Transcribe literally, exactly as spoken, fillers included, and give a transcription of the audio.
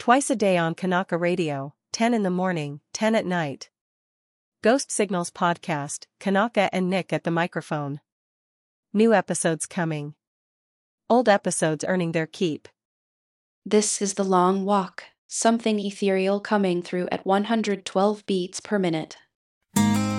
Twice a day on Kanaka Radio, ten in the morning, ten at night. Ghost Signals Podcast, Kanaka and Nick at the microphone. New episodes coming. Old episodes earning their keep. This is The Long Walk, something ethereal coming through at one hundred twelve beats per minute.